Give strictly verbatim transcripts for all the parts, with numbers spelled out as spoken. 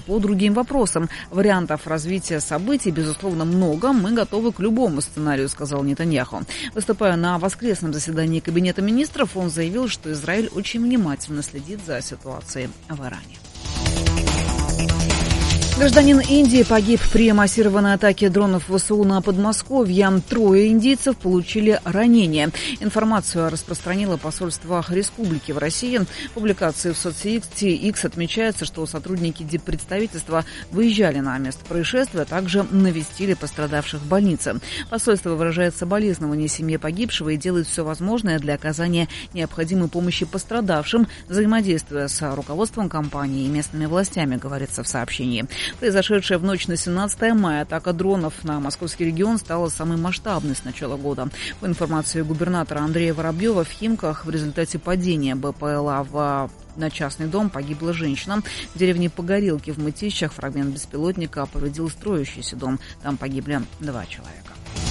по другим вопросам. Вариантов развития событий, безусловно, много. Мы готовы к любому сценарию, сказал Нетаньяху. Выступая на воскресном заседании Кабинета министров, он заявил, что Израиль очень внимательно следит за ситуацией в Иране. Гражданин Индии погиб при массированной атаке дронов ВСУ на Подмосковье. Трое индийцев получили ранения. Информацию распространило посольство республики в России. В публикации в соцсети X отмечается, что сотрудники диппредставительства выезжали на место происшествия, а также навестили пострадавших в больнице. Посольство выражает соболезнования семье погибшего и делает все возможное для оказания необходимой помощи пострадавшим, взаимодействуя с руководством компании и местными властями, говорится в сообщении. Произошедшая в ночь на семнадцатое мая атака дронов на московский регион стала самой масштабной с начала года. По информации губернатора Андрея Воробьева, в Химках в результате падения БПЛА в на частный дом погибла женщина. В деревне Погорелки в Мытищах фрагмент беспилотника повредил строящийся дом. Там погибли два человека.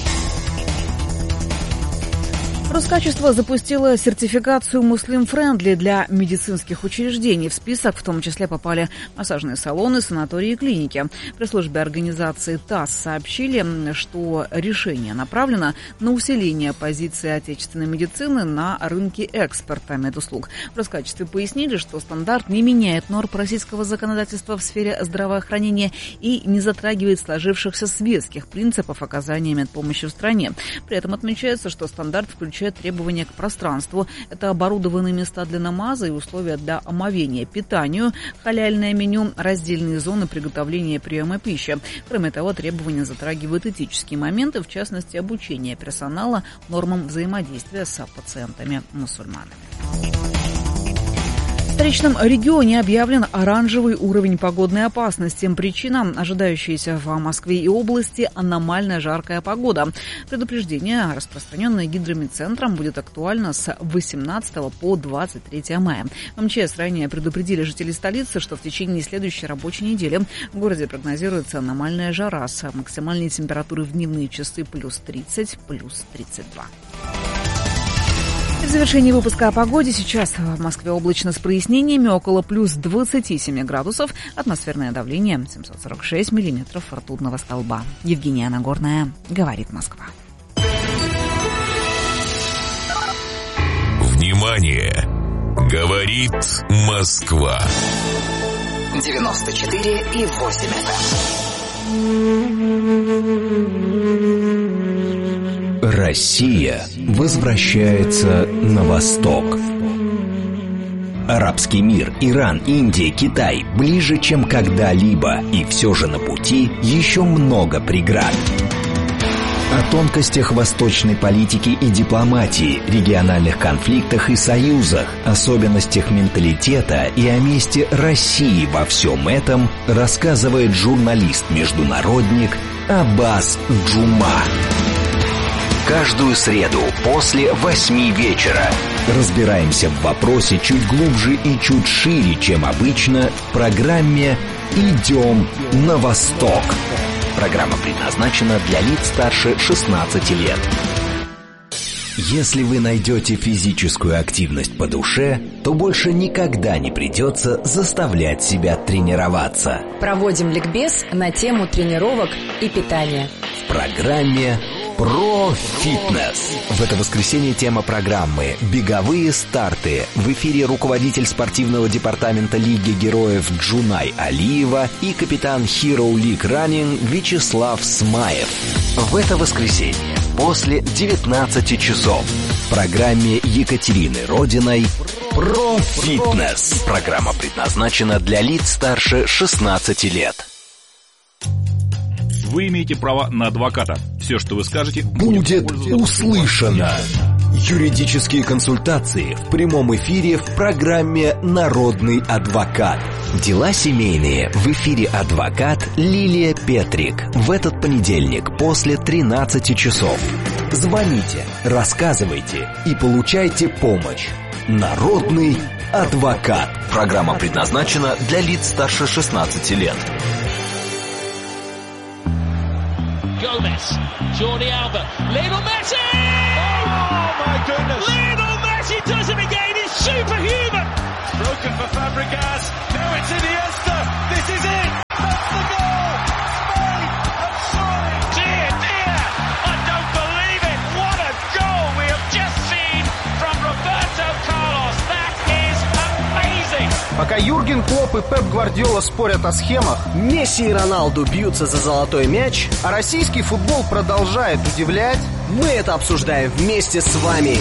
Роскачество запустило сертификацию Muslim-Friendly для медицинских учреждений. В список в том числе попали массажные салоны, санатории и клиники. В пресс-службе организации ТАСС сообщили, что решение направлено на усиление позиции отечественной медицины на рынке экспорта медуслуг. В Роскачестве пояснили, что стандарт не меняет норм российского законодательства в сфере здравоохранения и не затрагивает сложившихся светских принципов оказания медпомощи в стране. При этом отмечается, что стандарт включает требования к пространству. Это оборудованные места для намаза и условия для омовения, питанию, халяльное меню, раздельные зоны приготовления и приема пищи. Кроме того, требования затрагивают этические моменты, в частности, обучение персонала нормам взаимодействия с пациентами-мусульманами. В столичном регионе объявлен оранжевый уровень погодной опасности. Причина – ожидающаяся в Москве и области аномально жаркая погода. Предупреждение, распространенное Гидрометцентром, будет актуально с восемнадцатого по двадцать третье мая. В МЧС ранее предупредили жителей столицы, что в течение следующей рабочей недели в городе прогнозируется аномальная жара с максимальной температурой в дневные часы плюс тридцать, плюс тридцать два. В завершении выпуска о погоде. Сейчас в Москве облачно с прояснениями, около плюс двадцати семи градусов. Атмосферное давление семьсот сорок шесть миллиметров ртутного столба. Евгения Нагорная, говорит Москва. Внимание! Говорит Москва. девяносто четыре и восемь эф эм. Россия возвращается на восток. Арабский мир, Иран, Индия, Китай ближе, чем когда-либо, и все же на пути еще много преград. О тонкостях восточной политики и дипломатии, региональных конфликтах и союзах, особенностях менталитета и о месте России во всем этом рассказывает журналист-международник Аббас Джума. Каждую среду после восьми вечера разбираемся в вопросе чуть глубже и чуть шире, чем обычно, в программе «Идем на восток». Программа предназначена для лиц старше шестнадцати лет. Если вы найдете физическую активность по душе, то больше никогда не придется заставлять себя тренироваться. Проводим ликбез на тему тренировок и питания. В программе «Про фитнес». В это воскресенье тема программы «Беговые старты». В эфире руководитель спортивного департамента Лиги героев Джунай Алиева и капитан Hero League Running Вячеслав Смаев. В это воскресенье после девятнадцати часов в программе Екатерины Родиной «Про фитнес». Программа предназначена для лиц старше шестнадцати лет. Вы имеете право на адвоката. Все, что вы скажете, будет, будет услышано. Юридические консультации в прямом эфире в программе «Народный адвокат». Дела семейные в эфире адвокат Лилия Петрик. В этот понедельник после тринадцати часов. Звоните, рассказывайте и получайте помощь. Народный адвокат. Программа предназначена для лиц старше шестнадцати лет. Gomez, Jordi Alba, Lionel Messi! Oh my goodness! Lionel Messi does it again, it's superhuman! Broken for Fabregas, now it's Iniesta, this is it! Пока Юрген Клопп и Пеп Гвардиола спорят о схемах, Месси и Роналду бьются за золотой мяч, а российский футбол продолжает удивлять, мы это обсуждаем вместе с вами.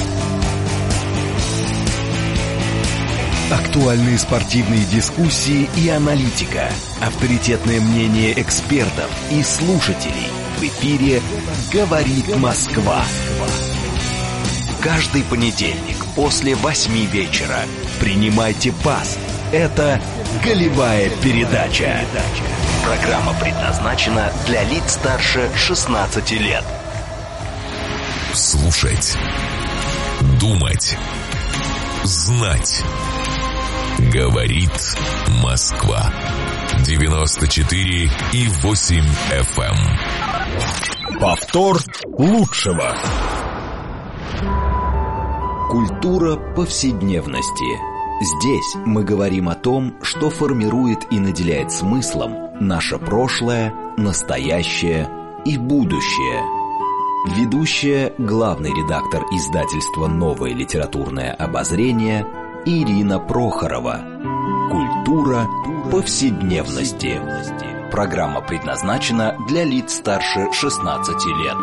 Актуальные спортивные дискуссии и аналитика, авторитетное мнение экспертов и слушателей. В эфире «Говорит Москва». Каждый понедельник после восьми вечера принимайте пас. Это «Голевая передача». Программа предназначена для лиц старше шестнадцати лет. Слушать, думать, знать. Говорит Москва. девяносто четыре и восемь эф эм. Повтор лучшего. Культура повседневности. Здесь мы говорим о том, что формирует и наделяет смыслом наше прошлое, настоящее и будущее. Ведущая, главный редактор издательства «Новое литературное обозрение» Ирина Прохорова. Культура повседневности. Программа предназначена для лиц старше шестнадцати лет.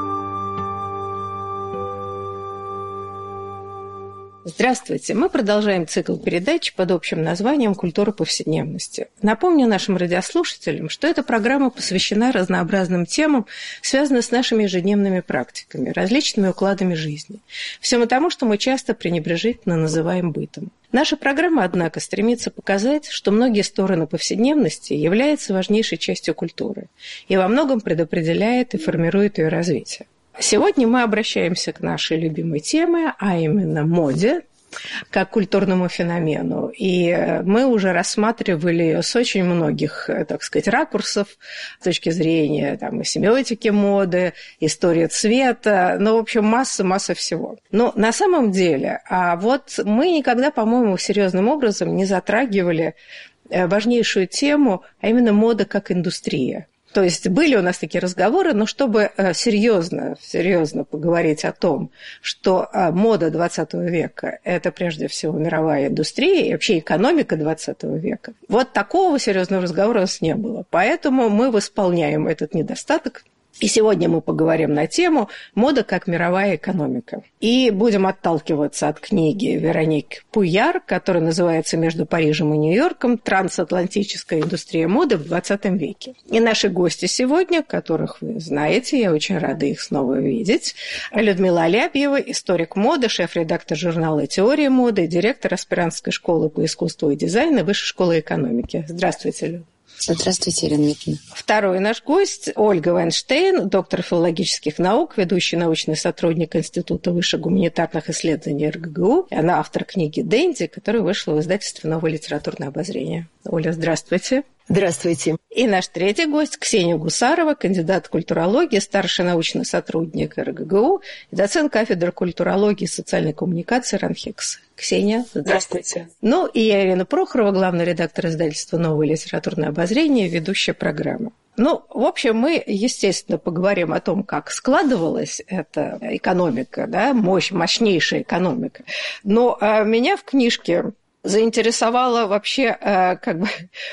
Здравствуйте! Мы продолжаем цикл передач под общим названием «Культура повседневности». Напомню нашим радиослушателям, что эта программа посвящена разнообразным темам, связанным с нашими ежедневными практиками, различными укладами жизни. Всему тому, что мы часто пренебрежительно называем бытом. Наша программа, однако, стремится показать, что многие стороны повседневности являются важнейшей частью культуры и во многом предопределяет и формирует ее развитие. Сегодня мы обращаемся к нашей любимой теме, а именно моде, как культурному феномену. И мы уже рассматривали ее с очень многих, так сказать, ракурсов, с точки зрения там, и семиотики моды, истории цвета, ну, в общем, масса-масса всего. Но на самом деле, а вот мы никогда, по-моему, серьезным образом не затрагивали важнейшую тему, а именно мода как индустрия. То есть были у нас такие разговоры, но чтобы серьезно, серьезно поговорить о том, что мода двадцатого века – это прежде всего мировая индустрия и вообще экономика двадцатого века, вот такого серьезного разговора у нас не было. Поэтому мы восполняем этот недостаток. И сегодня мы поговорим на тему «Мода как мировая экономика». И будем отталкиваться от книги Вероники Пуяр, которая называется «Между Парижем и Нью-Йорком. Трансатлантическая индустрия моды в двадцатом веке». И наши гости сегодня, которых вы знаете, я очень рада их снова видеть, Людмила Алябьева, историк моды, шеф-редактор журнала «Теория моды», директор аспирантской школы по искусству и дизайну Высшей школы экономики. Здравствуйте, Люд. Здравствуйте, Ирина Митина. Второй наш гость – Ольга Вайнштейн, доктор филологических наук, ведущий научный сотрудник Института высших гуманитарных исследований эр гэ гэ у. Она автор книги «Дэнди», которая вышла в издательстве «Новое литературное обозрение». Оля, здравствуйте. Здравствуйте. И наш третий гость – Ксения Гусарова, кандидат культурологии, старший научный сотрудник эр гэ гэ у, доцент кафедры культурологии и социальной коммуникации РАНХИКС. Ксения, здравствуйте. здравствуйте. Ну и я, Ирина Прохорова, главный редактор издательства «Новое литературное обозрение», ведущая программы. Ну, в общем, мы, естественно, поговорим о том, как складывалась эта экономика, да, мощь, мощнейшая экономика. Но а, меня в книжке заинтересовало вообще, а, как бы,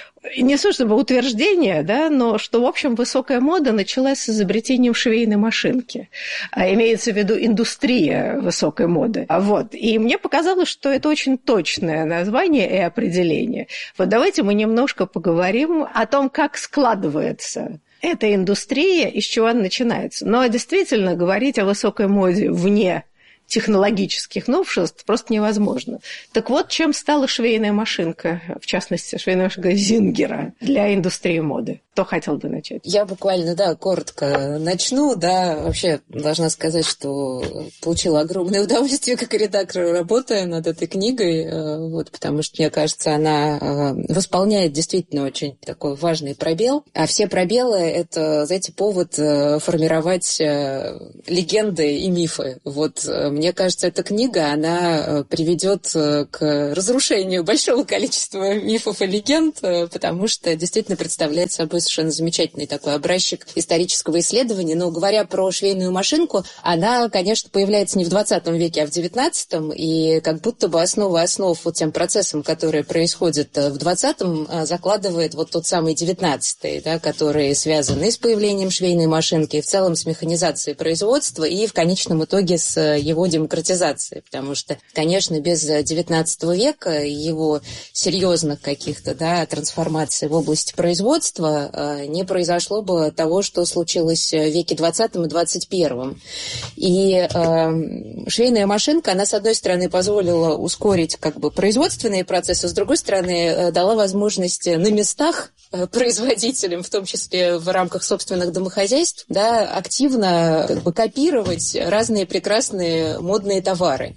не то чтобы утверждение, да, но что, в общем, высокая мода началась с изобретением швейной машинки. А имеется в виду индустрия высокой моды. А вот. И мне показалось, что это очень точное название и определение. Вот давайте мы немножко поговорим о том, как складывается эта индустрия, из чего она начинается. Но действительно говорить о высокой моде вне технологических новшеств просто невозможно. Так вот, чем стала швейная машинка, в частности, швейная машинка Зингера для индустрии моды? Кто хотел бы начать? Я буквально, да, коротко начну. Да, вообще должна сказать, что получила огромное удовольствие как редактор, работая над этой книгой, вот, потому что, мне кажется, она восполняет действительно очень такой важный пробел. А все пробелы – это, знаете, повод формировать легенды и мифы. Вот, Мне кажется, эта книга, она приведет к разрушению большого количества мифов и легенд, потому что действительно представляет собой совершенно замечательный такой образчик исторического исследования. Но говоря про швейную машинку, она, конечно, появляется не в двадцатом веке, а в девятнадцатом, и как будто бы основа основ вот тем процессам, которые происходят в двадцатом, закладывает вот тот самый девятнадцатый, да, которые связаны и с появлением швейной машинки, и в целом с механизацией производства, и в конечном итоге с его демократизацией. Потому что, конечно, без девятнадцатого века его серьезных каких-то, да, трансформаций в области производства не произошло бы того, что случилось в веке двадцатом и двадцать первом. И э, швейная машинка, она, с одной стороны, позволила ускорить как бы производственные процессы, с другой стороны, дала возможность на местах производителям, в том числе в рамках собственных домохозяйств, да, активно как бы копировать разные прекрасные модные товары.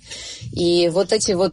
И вот эти вот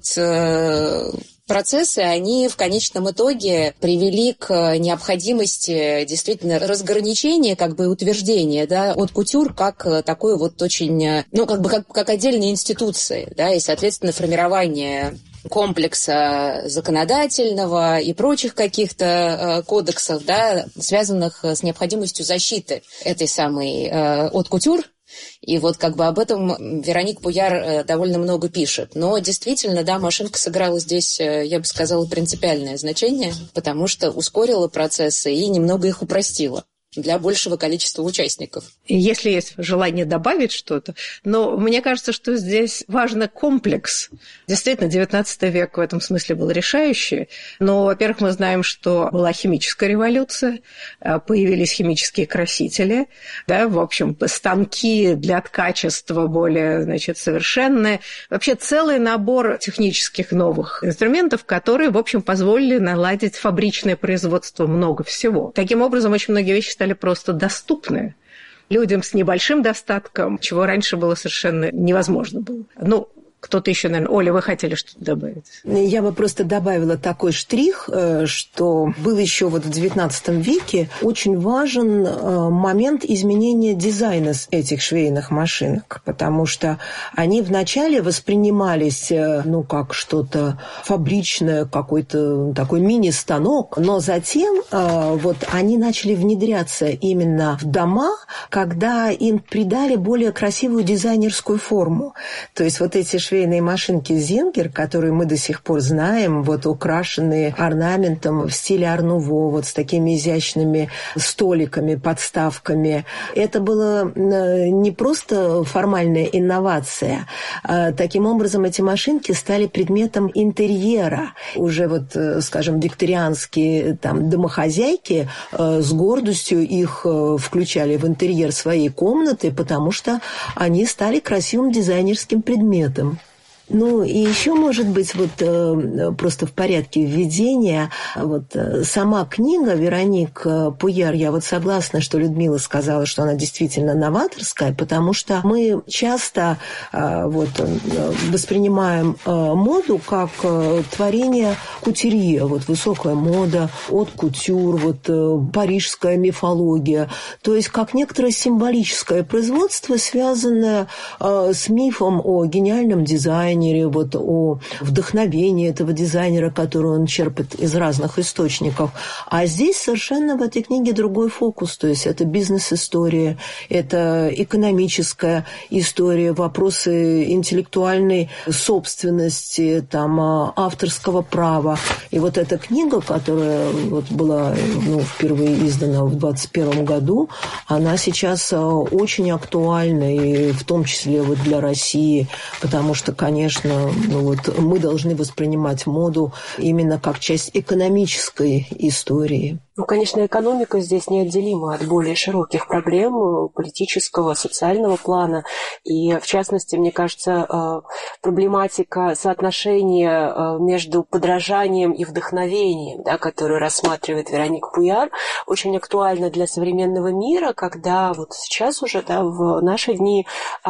э, процессы, они в конечном итоге привели к необходимости действительно разграничения, как бы утверждения, да, от кутюр как такой вот очень, ну, как бы как, как отдельной институции, да, и, соответственно, формирование комплекса законодательного и прочих каких-то э, кодексов, да, связанных с необходимостью защиты этой самой э, от кутюр. И вот как бы об этом Вероник Пуяр э, довольно много пишет. Но действительно, да, машинка сыграла здесь, э, я бы сказала, принципиальное значение, потому что ускорила процессы и немного их упростила для большего количества участников. Если есть желание добавить что-то, но мне кажется, что здесь важен комплекс. Действительно, девятнадцатый век в этом смысле был решающий. Но, во-первых, мы знаем, что была химическая революция, появились химические красители, да, в общем, станки для ткачества более, значит, совершенные. Вообще целый набор технических новых инструментов, которые, в общем, позволили наладить фабричное производство, много всего. Таким образом, очень многие вещи стали просто доступны людям с небольшим достатком, чего раньше было совершенно невозможно было. Ну, кто-то еще, наверное... Оля, вы хотели что-то добавить? Я бы просто добавила такой штрих, что был еще вот в девятнадцатом веке очень важен момент изменения дизайна этих швейных машинок, потому что они вначале воспринимались, ну, как что-то фабричное, какой-то такой мини-станок, но затем вот они начали внедряться именно в дома, когда им придали более красивую дизайнерскую форму. То есть вот эти швейные машинки Зингер, которые мы до сих пор знаем, вот украшенные орнаментом в стиле ар-нуво, вот с такими изящными столиками, подставками. Это было не просто формальная инновация. Таким образом, эти машинки стали предметом интерьера. Уже вот, скажем, викторианские там домохозяйки с гордостью их включали в интерьер своей комнаты, потому что они стали красивым дизайнерским предметом. Ну, и еще, может быть, вот э, просто в порядке введения, вот э, сама книга Вероник Пуяр, я вот согласна, что Людмила сказала, что она действительно новаторская, потому что мы часто э, вот, э, воспринимаем э, моду как э, творение кутюрье, вот высокая мода, от кутюр, вот э, парижская мифология, то есть как некоторое символическое производство, связанное э, с мифом о гениальном дизайне, вот о вдохновении этого дизайнера, который он черпает из разных источников. А здесь совершенно в этой книге другой фокус. То есть это бизнес-история, это экономическая история, вопросы интеллектуальной собственности, там, авторского права. И вот эта книга, которая вот была, ну, впервые издана в двадцать первом году, она сейчас очень актуальна, и в том числе вот для России, потому что, конечно, Конечно, ну вот мы должны воспринимать моду именно как часть экономической истории. Ну, конечно, экономика здесь неотделима от более широких проблем политического, социального плана. И, в частности, мне кажется, проблематика соотношения между подражанием и вдохновением, да, которую рассматривает Вероник Пуяр, очень актуальна для современного мира, когда вот сейчас уже, да, в наши дни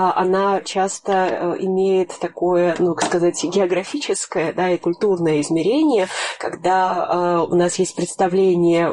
она часто имеет такое, ну, как сказать, географическое, да, и культурное измерение, когда у нас есть представление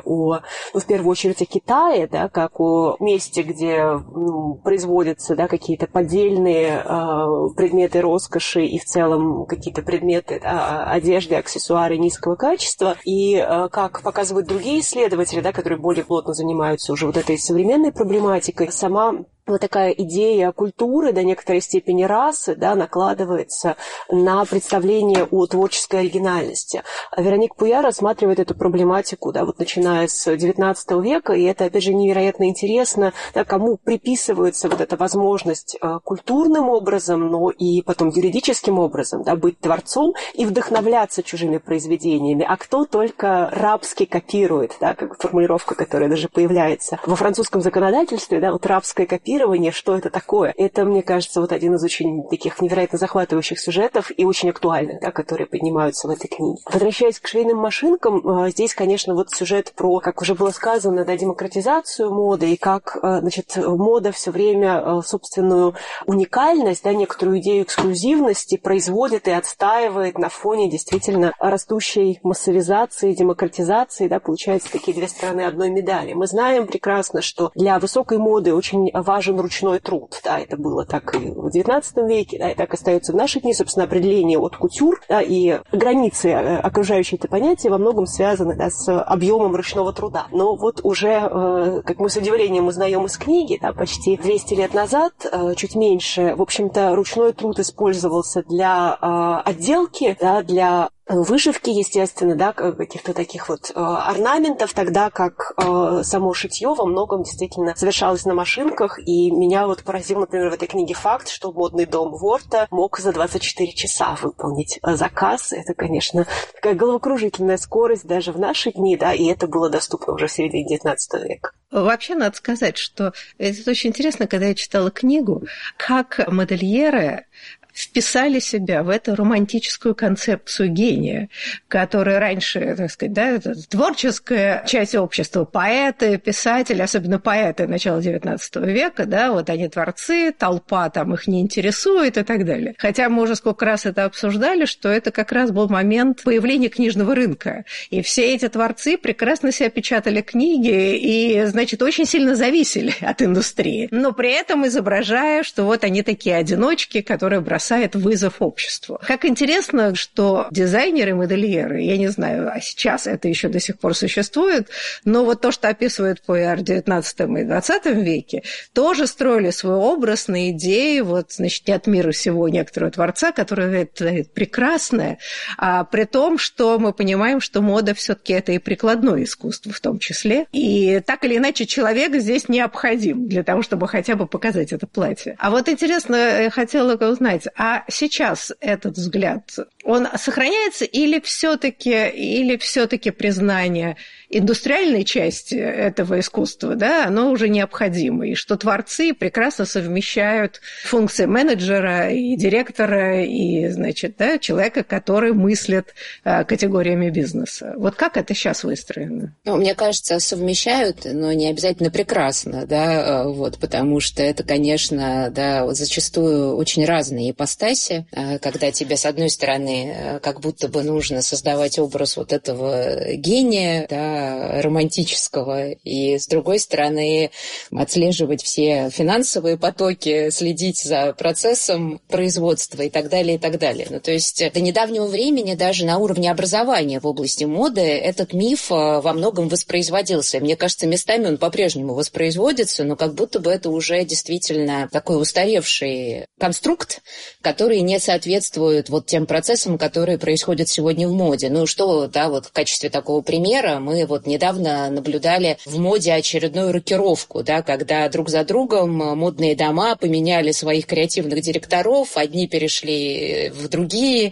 о, ну, в первую очередь о Китае, да, как о месте, где ну, производятся, да, какие-то поддельные э, предметы роскоши и в целом какие-то предметы, да, одежды, аксессуары низкого качества. И э, как показывают другие исследователи, да, которые более плотно занимаются уже вот этой современной проблематикой, сама вот такая идея культуры, до некоторой степени расы, да, накладывается на представление о творческой оригинальности. Вероника Пуяр рассматривает эту проблематику, да, вот начиная с девятнадцатого века, и это, опять же, невероятно интересно, да, кому приписывается вот эта возможность э, культурным образом, но и потом юридическим образом, да, быть творцом и вдохновляться чужими произведениями, а кто только рабски копирует, да, как формулировка, которая даже появляется во французском законодательстве, да, вот рабское копирование, что это такое. Это, мне кажется, вот один из очень таких невероятно захватывающих сюжетов и очень актуальных, да, которые поднимаются в этой книге. Возвращаясь к швейным машинкам, здесь, конечно, вот сюжет про, как уже было сказано, да, демократизацию моды и как, значит, мода все время собственную уникальность, да, некоторую идею эксклюзивности производит и отстаивает на фоне действительно растущей массовизации, демократизации, да, получается такие две стороны одной медали. Мы знаем прекрасно, что для высокой моды очень важен ручной труд. Да, это было так и в девятнадцатом веке, да, и так остается в наши дни. Собственно, определение от кутюр, да, и границы, окружающие это понятие, во многом связаны, да, с объемом ручного труда. Но вот уже, как мы с удивлением узнаем из книги, да, почти двести лет назад, чуть меньше, в общем-то, ручной труд использовался для отделки, да, для вышивки, естественно, да, каких-то таких вот э, орнаментов, тогда как э, само шитье во многом действительно совершалось на машинках, и меня вот поразил, например, в этой книге факт, что модный дом Ворта мог за двадцать четыре часа выполнить заказ. Это, конечно, такая головокружительная скорость даже в наши дни, да, и это было доступно уже в середине девятнадцатого века. Вообще, надо сказать, что это очень интересно, когда я читала книгу, как модельеры вписали себя в эту романтическую концепцию гения, которая раньше, так сказать, да, это творческая часть общества, поэты, писатели, особенно поэты начала девятнадцатого века, да, вот они творцы, толпа там их не интересует и так далее. Хотя мы уже сколько раз это обсуждали, что это как раз был момент появления книжного рынка, и все эти творцы прекрасно себя печатали книги и, значит, очень сильно зависели от индустрии, но при этом изображая, что вот они такие одиночки, которые бросают вызов обществу. Как интересно, что дизайнеры, модельеры, я не знаю, а сейчас это еще до сих пор существует, но вот то, что описывает Пуяр в девятнадцатом и двадцатом веке, тоже строили свой образ на идее, вот, значит, не от мира сего некоторого творца, который говорит прекрасное, а при том, что мы понимаем, что мода все-таки это и прикладное искусство в том числе, и так или иначе человек здесь необходим для того, чтобы хотя бы показать это платье. А вот интересно, я хотела узнать, а сейчас этот взгляд, он сохраняется или все-таки или все-таки признание индустриальной части этого искусства, да, оно уже необходимо, и что творцы прекрасно совмещают функции менеджера и директора, и, значит, да, человека, который мыслит категориями бизнеса. Вот как это сейчас выстроено? Ну, мне кажется, совмещают, но не обязательно прекрасно, да, вот, потому что это, конечно, да, вот зачастую очень разные ипостаси, когда тебе, с одной стороны, как будто бы нужно создавать образ вот этого гения, да, романтического, и, с другой стороны, отслеживать все финансовые потоки, следить за процессом производства и так далее, и так далее. Ну, то есть до недавнего времени даже на уровне образования в области моды этот миф во многом воспроизводился. Мне кажется, местами он по-прежнему воспроизводится, но как будто бы это уже действительно такой устаревший конструкт, который не соответствует вот тем процессам, которые происходят сегодня в моде. Ну, что, да, вот в качестве такого примера мы вот недавно наблюдали в моде очередную рокировку, да, когда друг за другом модные дома поменяли своих креативных директоров, одни перешли в другие,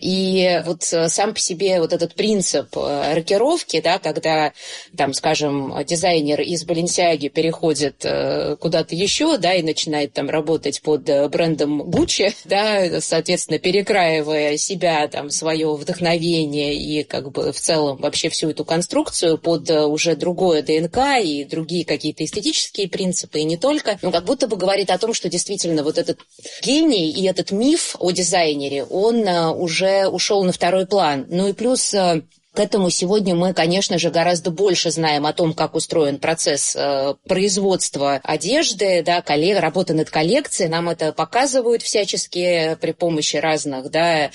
и вот сам по себе вот этот принцип рокировки, да, когда, там, скажем, дизайнер из Баленсиаги переходит куда-то еще, да, и начинает там работать под брендом Гуччи, да, соответственно, перекраивая себя, там, свое вдохновение и как бы в целом вообще всю эту конструкцию под уже другое ДНК и другие какие-то эстетические принципы, и не только, но как будто бы говорит о том, что действительно вот этот гений и этот миф о дизайнере, он уже ушел на второй план. Ну и плюс к этому сегодня мы, конечно же, гораздо больше знаем о том, как устроен процесс э, производства одежды, да, коллег, работы над коллекцией. Нам это показывают всячески при помощи разных, да,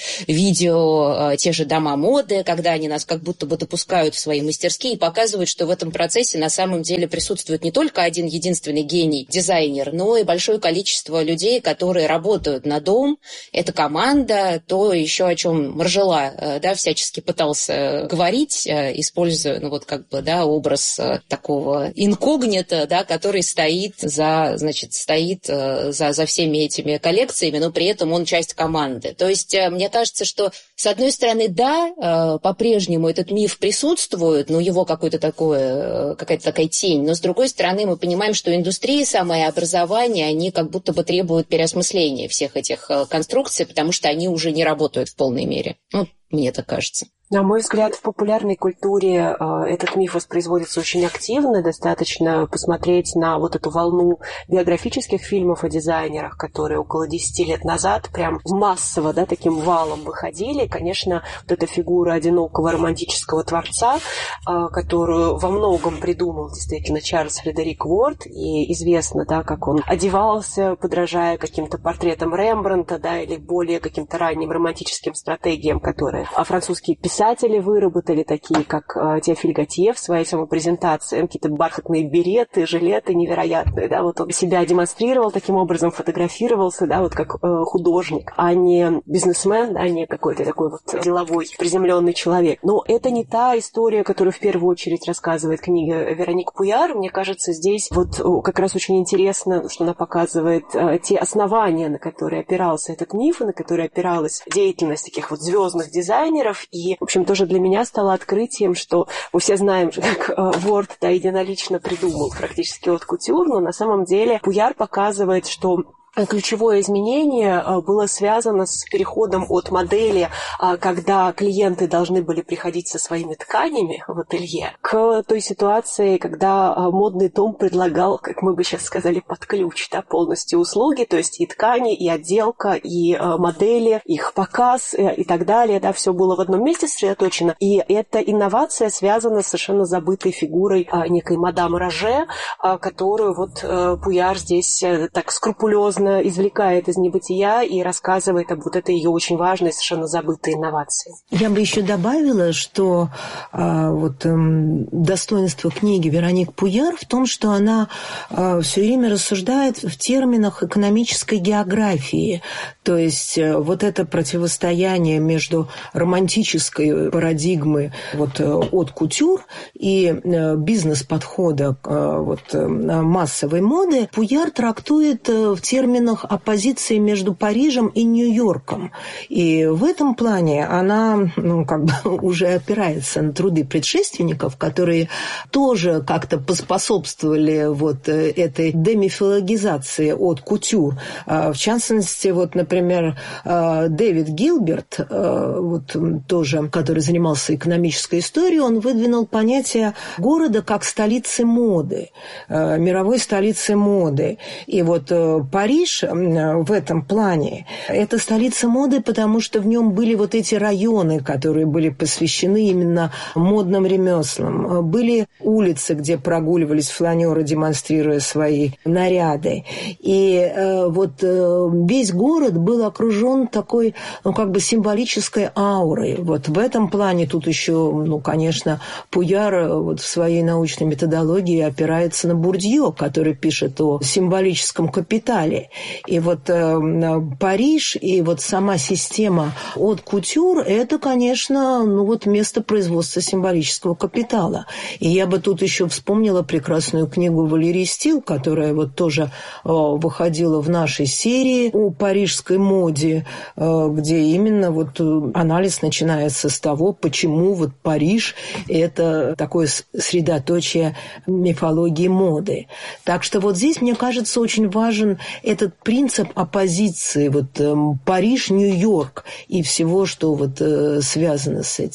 видео, э, те же дома моды, когда они нас как будто бы допускают в свои мастерские и показывают, что в этом процессе на самом деле присутствует не только один единственный гений, дизайнер, но и большое количество людей, которые работают на дом. Это команда, то еще о чем Маржела, э, да, всячески пытался говорить, используя, ну вот как бы, да, образ такого инкогнито, да, который стоит за, значит, стоит за, за всеми этими коллекциями, но при этом он часть команды. То есть мне кажется, что с одной стороны, да, по-прежнему этот миф присутствует, но его какой-то такой, какая-то такая тень, но с другой стороны мы понимаем, что индустрия сама и образование, они как будто бы требуют переосмысления всех этих конструкций, потому что они уже не работают в полной мере. Ну, мне так кажется. На мой взгляд, в популярной культуре э, этот миф воспроизводится очень активно. Достаточно посмотреть на вот эту волну биографических фильмов о дизайнерах, которые около десяти лет назад прям массово, да, таким валом выходили. Конечно, вот эта фигура одинокого романтического творца, э, которую во многом придумал действительно Чарльз Фредерик Уорд, и известно, да, как он одевался, подражая каким-то портретам Рембрандта, да, или более каким-то ранним романтическим стратегиям, которые французские писатели Писатели выработали, такие как э, Теофиль Готье в своей самопрезентации, какие-то бархатные береты, жилеты невероятные, да, вот он себя демонстрировал таким образом, фотографировался, да, вот как э, художник, а не бизнесмен, да, не какой-то такой вот деловой, приземленный человек. Но это не та история, которую в первую очередь рассказывает книга Вероник Пуяр. Мне кажется, здесь вот как раз очень интересно, что она показывает э, те основания, на которые опирался этот миф, и на которые опиралась деятельность таких вот звездных дизайнеров. И, в общем, тоже для меня стало открытием, что мы все знаем, как Уорд, да, единолично придумал практически от кутюр, но на самом деле Пуяр показывает, что ключевое изменение было связано с переходом от модели, когда клиенты должны были приходить со своими тканями в ателье, к той ситуации, когда модный дом предлагал, как мы бы сейчас сказали, под ключ, да, полностью услуги, то есть и ткани, и отделка, и модели, их показ и так далее, да, все было в одном месте сосредоточено. И эта инновация связана с совершенно забытой фигурой некой мадам Роже, которую вот Пуяр здесь так скрупулезно извлекает из небытия и рассказывает об вот этой ее очень важной, совершенно забытой инновации. Я бы еще добавила, что а, вот эм, достоинство книги Вероник Пуяр в том, что она а, все время рассуждает в терминах экономической географии. То есть вот это противостояние между романтической парадигмой вот, от кутюр и бизнес-подхода вот, массовой моды Пуяр трактует в терминах оппозиции между Парижем и Нью-Йорком. И в этом плане она ну, как бы уже опирается на труды предшественников, которые тоже как-то поспособствовали вот этой демифологизации от кутюр. В частности, вот, например, Дэвид Гилберт, вот, тоже, который занимался экономической историей, он выдвинул понятие города как столицы моды, мировой столицы моды. И вот Париж в этом плане – это столица моды, потому что в нем были вот эти районы, которые были посвящены именно модным ремеслам. Были улицы, где прогуливались фланеры, демонстрируя свои наряды. И э, вот э, весь город был окружен такой, ну, как бы символической аурой. Вот в этом плане тут еще, ну, конечно, Пуяр вот в своей научной методологии опирается на Бурдье, который пишет о символическом капитале. И вот э, Париж и вот сама система от кутюр – это, конечно, ну вот место производства символического капитала. И я бы тут еще вспомнила прекрасную книгу Валерии Стил, которая вот тоже э, выходила в нашей серии о парижской моде, э, где именно вот анализ начинается с того, почему вот Париж – это такое средоточие мифологии моды. Так что вот здесь, мне кажется, очень важен этот принцип оппозиции, вот э, Париж, Нью-Йорк и всего, что вот э, связано с этим.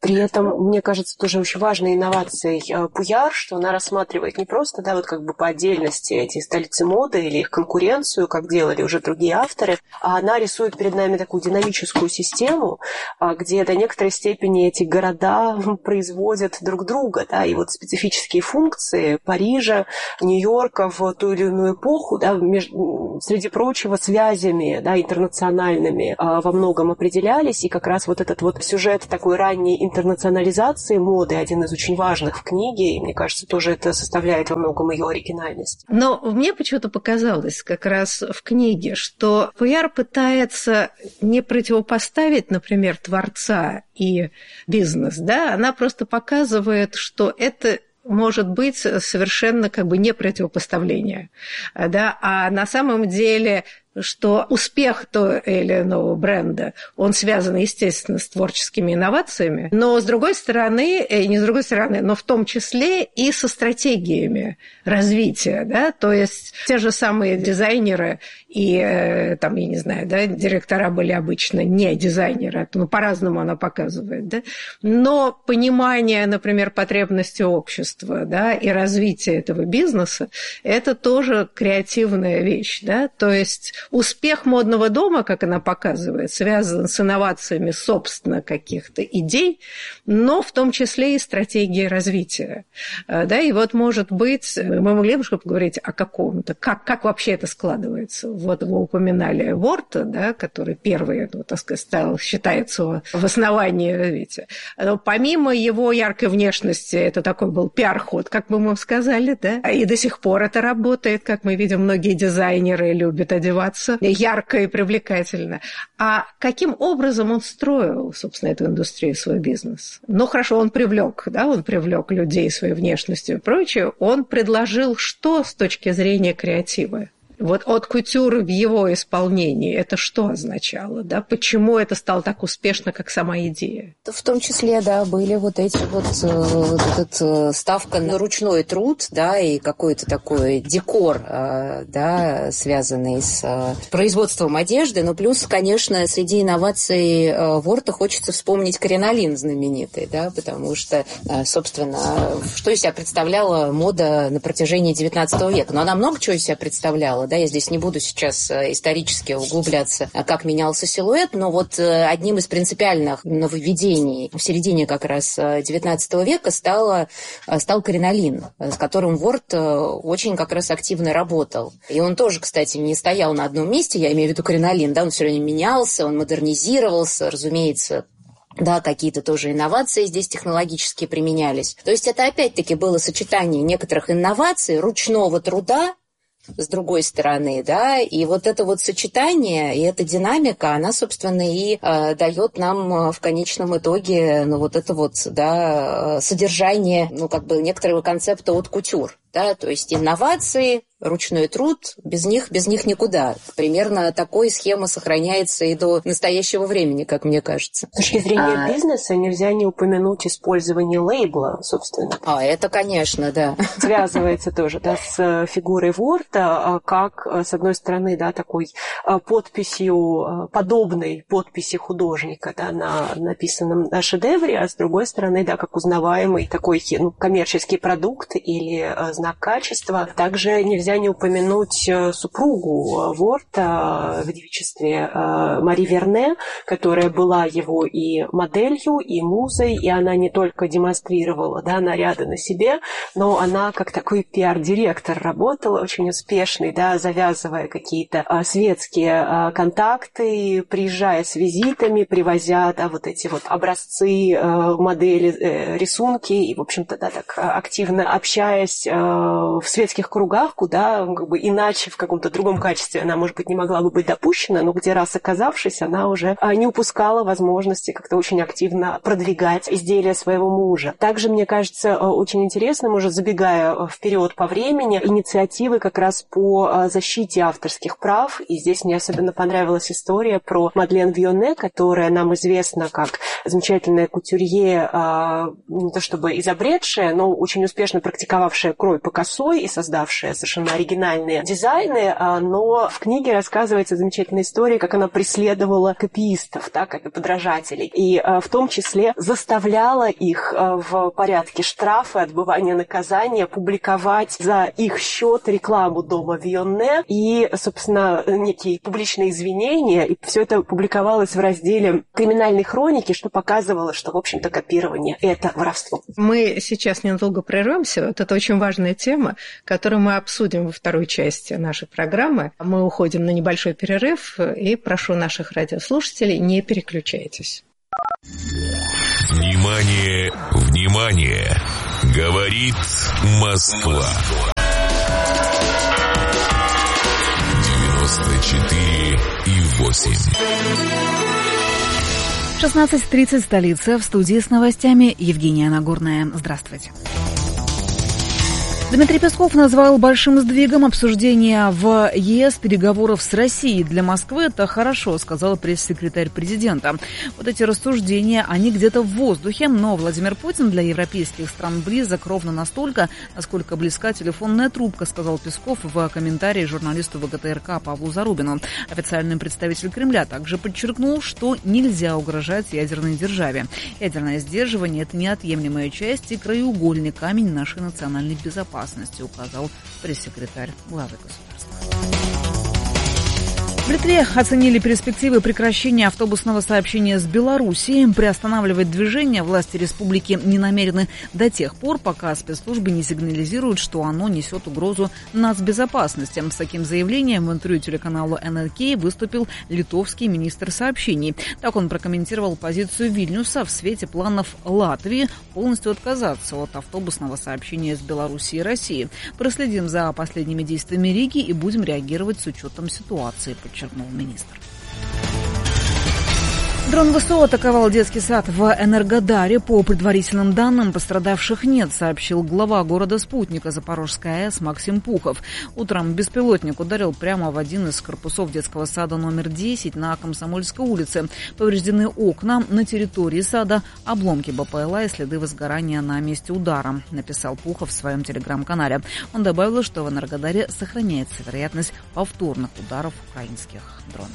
При этом, мне кажется, тоже очень важной инновацией Пуяр, что она рассматривает не просто, да, вот как бы по отдельности эти столицы моды или их конкуренцию, как делали уже другие авторы, а она рисует перед нами такую динамическую систему, где до некоторой степени эти города производят друг друга, да, и вот специфические функции Парижа, Нью-Йорка в ту или иную эпоху, да, между, среди прочего, связями, да, интернациональными во многом определялись, и как раз вот этот вот сюжет такой ранней интернационализации моды, один из очень важных в книге, и мне кажется, тоже это составляет во многом ее оригинальность. Но мне почему-то показалось как раз в книге, что Пуяр пытается не противопоставить, например, творца и бизнес, да, она просто показывает, что это может быть совершенно как бы не противопоставление, да, а на самом деле что успех того или иного бренда, он связан, естественно, с творческими инновациями, но с другой стороны, не с другой стороны, но в том числе и со стратегиями развития, да, то есть те же самые дизайнеры и, там, я не знаю, да, директора были обычно не дизайнеры, ну, по-разному она показывает, да, но понимание, например, потребностей общества, да, и развития этого бизнеса, это тоже креативная вещь, да, то есть успех модного дома, как она показывает, связан с инновациями, собственно, каких-то идей, но в том числе и стратегией развития. Да, и вот, может быть, мы могли бы поговорить о каком-то, как, как вообще это складывается. Вот вы упоминали Ворта, да, который первый, ну, так сказать, стал, считается в основании развития. Но помимо его яркой внешности, это такой был пиар-ход, как мы вам сказали, да, и до сих пор это работает, как мы видим, многие дизайнеры любят одеваться ярко и привлекательно. А каким образом он строил, собственно, эту индустрию, свой бизнес? Ну, хорошо, он привлек, да, он привлек людей своей внешностью и прочее. Он предложил что с точки зрения креатива? Вот от кутюр в его исполнении это что означало, да? Почему это стало так успешно, как сама идея? В том числе, да, были вот эти вот, вот этот, ставка на ручной труд, да, и какой-то такой декор, да, связанный с производством одежды. Но плюс, конечно, среди инноваций Ворта хочется вспомнить кринолин знаменитый, да, потому что, собственно, что из себя представляла мода на протяжении девятнадцатого века? Но она много чего из себя представляла. Да, я здесь не буду сейчас исторически углубляться, как менялся силуэт, но вот одним из принципиальных нововведений в середине как раз девятнадцатого века стало, стал кринолин, с которым Ворт очень как раз активно работал. И он тоже, кстати, не стоял на одном месте, я имею в виду кринолин, да, он все время менялся, он модернизировался, разумеется. Да, какие-то тоже инновации здесь технологически применялись. То есть это опять-таки было сочетание некоторых инноваций, ручного труда, с другой стороны, да, и вот это вот сочетание и эта динамика, она, собственно, и э, дает нам в конечном итоге, ну, вот это вот, да, содержание, ну, как бы некоторого концепта от кутюр, да, то есть инновации, ручной труд, без них, без них никуда. Примерно такой схема сохраняется и до настоящего времени, как мне кажется. С точки зрения а... бизнеса нельзя не упомянуть использование лейбла, собственно. А, это, конечно, да. Связывается тоже, да, с фигурой Ворта, как, с одной стороны, да, такой подписью, подобной подписи художника, да, на написанном шедевре, а с другой стороны, да, как узнаваемый такой, ну, коммерческий продукт или знак качества. Также нельзя не упомянуть супругу Ворта в девичестве Мари Верне, которая была его и моделью, и музой, и она не только демонстрировала, да, наряды на себе, но она как такой пиар-директор работала, очень успешный, да, завязывая какие-то светские контакты, приезжая с визитами, привозя, да, вот эти вот образцы, модели, рисунки, и, в общем-то, да, так активно общаясь в светских кругах, куда, как бы, иначе в каком-то другом качестве она, может быть, не могла бы быть допущена, но где раз оказавшись, она уже не упускала возможности как-то очень активно продвигать изделия своего мужа. Также, мне кажется, очень интересным, уже забегая вперед по времени, инициативы как раз по защите авторских прав. И здесь мне особенно понравилась история про Мадлен Вионне, которая нам известна как замечательная кутюрье, не то чтобы изобретшая, но очень успешно практиковавшая крой по косой и создавшая совершенно совершенно оригинальные дизайны, но в книге рассказывается замечательная история, как она преследовала копиистов, да, как и подражателей, и в том числе заставляла их в порядке штрафа, отбывания наказания публиковать за их счет рекламу дома Вионне и, собственно, некие публичные извинения, и все это публиковалось в разделе криминальной хроники, что показывало, что, в общем-то, копирование – это воровство. Мы сейчас ненадолго прервемся. Вот это очень важная тема, которую мы обсудим во второй части нашей программы. Мы уходим на небольшой перерыв, и прошу наших радиослушателей, не переключайтесь. Внимание, внимание! Говорит Москва. девяносто четыре и восемь. шестнадцать тридцать, столица. В студии с новостями Евгения Нагорная. Здравствуйте. Дмитрий Песков назвал большим сдвигом обсуждения в ЕС переговоров с Россией. Для Москвы это хорошо, сказал пресс-секретарь президента. Вот эти рассуждения, они где-то в воздухе, но Владимир Путин для европейских стран близок ровно настолько, насколько близка телефонная трубка, сказал Песков в комментарии журналисту ВГТРК Павлу Зарубину. Официальный представитель Кремля также подчеркнул, что нельзя угрожать ядерной державе. Ядерное сдерживание – это неотъемлемая часть и краеугольный камень нашей национальной безопасности, указал пресс-секретарь главы государства. В Литве оценили перспективы прекращения автобусного сообщения с Белоруссией. Приостанавливать движение власти республики не намерены до тех пор, пока спецслужбы не сигнализируют, что оно несет угрозу нацбезопасности. С таким заявлением в интервью телеканалу эн эл кей выступил литовский министр сообщений. Так он прокомментировал позицию Вильнюса в свете планов Латвии полностью отказаться от автобусного сообщения с Белоруссией и Россией. Проследим за последними действиями Риги и будем реагировать с учетом ситуации, подчеркнул министр. Дрон ВСУ атаковал детский сад в Энергодаре. По предварительным данным, пострадавших нет, сообщил глава города Спутника Запорожская АЭС Максим Пухов. Утром беспилотник ударил прямо в один из корпусов детского сада номер десять на Комсомольской улице. Повреждены окна на территории сада, обломки БПЛА и следы возгорания на месте удара, написал Пухов в своем телеграм-канале. Он добавил, что в Энергодаре сохраняется вероятность повторных ударов украинских дронов.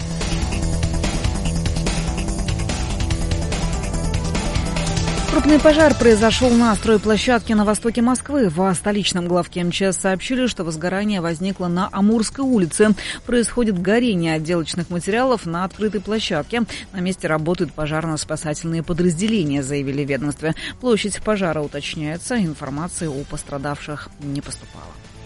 Крупный пожар произошел на стройплощадке на востоке Москвы. В столичном главке эм че эс сообщили, что возгорание возникло на Амурской улице. Происходит горение отделочных материалов на открытой площадке. На месте работают пожарно-спасательные подразделения, заявили в ведомстве. Площадь пожара уточняется, информации о пострадавших не поступало.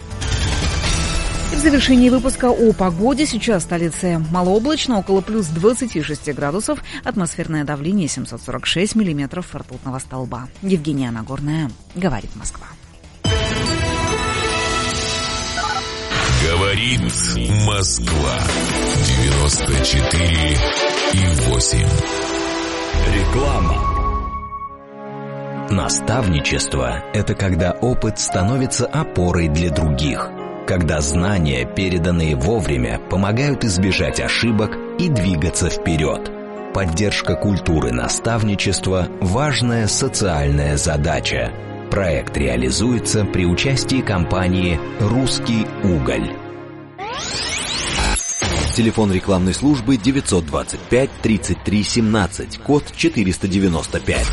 В завершении выпуска о погоде. Сейчас в столице малооблачно, около плюс двадцати шести градусов. Атмосферное давление семьсот сорок шесть миллиметров ртутного столба. Евгения Нагорная. Говорит Москва. Говорит Москва. девяносто четыре и восемь. Реклама. Наставничество – это когда опыт становится опорой для других. Когда знания, переданные вовремя, помогают избежать ошибок и двигаться вперед. Поддержка культуры наставничества – важная социальная задача. Проект реализуется при участии компании «Русский уголь». Телефон рекламной службы девятьсот двадцать пять тридцать три семнадцать, код четыреста девяносто пять.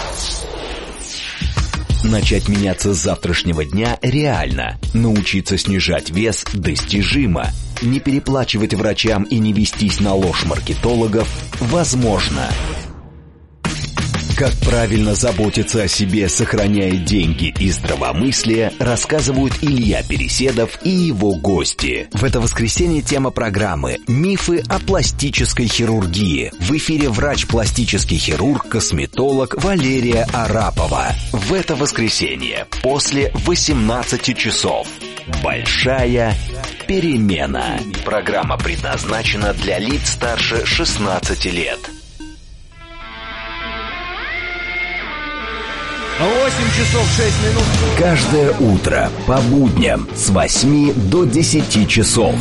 Начать меняться с завтрашнего дня реально. Научиться снижать вес достижимо. Не переплачивать врачам и не вестись на ложь маркетологов возможно. Как правильно заботиться о себе, сохраняя деньги и здравомыслие, рассказывают Илья Переседов и его гости. В это воскресенье тема программы «Мифы о пластической хирургии». В эфире врач-пластический хирург, косметолог Валерия Арапова. В это воскресенье после восемнадцати часов. Большая перемена. Программа предназначена для лиц старше шестнадцати лет. восемь часов шесть минут. Каждое утро по будням с восьми до десяти часов.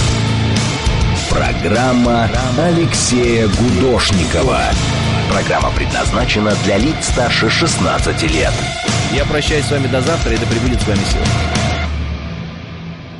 Программа Алексея Гудошникова. Программа предназначена для лиц старше шестнадцати лет. Я прощаюсь с вами до завтра, и да пребудет с вами сила.